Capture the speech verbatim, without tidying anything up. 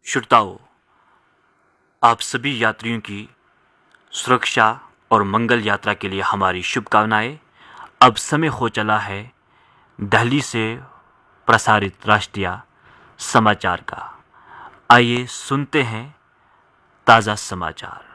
श्रोताओं, आप सभी यात्रियों की सुरक्षा और मंगल यात्रा के लिए हमारी शुभकामनाएं। अब समय हो चला है दिल्ली से प्रसारित राष्ट्रीय समाचार का। आइए सुनते हैं ताज़ा समाचार।